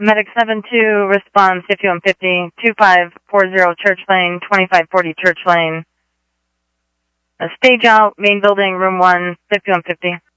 Medic 7-2 responds 5150, 2540 Church Lane, 2540 Church Lane. Stage out, main building, room 1, 5150.